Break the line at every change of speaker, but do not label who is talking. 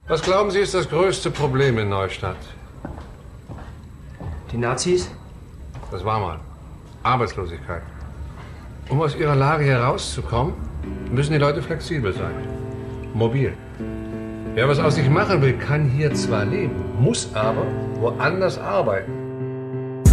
Was glauben Sie, ist das größte Problem in Neustadt?
Die Nazis?
Das war mal. Arbeitslosigkeit. Um aus ihrer Lage herauszukommen, müssen die Leute flexibel sein. Mobil. Wer was aus sich machen will, kann hier zwar leben, muss aber woanders arbeiten.